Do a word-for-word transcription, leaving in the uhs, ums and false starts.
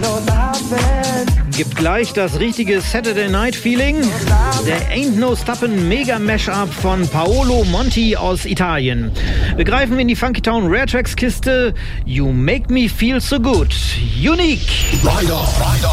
Gibt gleich das richtige Saturday Night Feeling. Der Ain't No Stoppin' Mega Mashup von Paolo Monti aus Italien. Wir greifen in die Funky Town Rare Tracks Kiste. You Make Me Feel So Good. Unique. Ride on, ride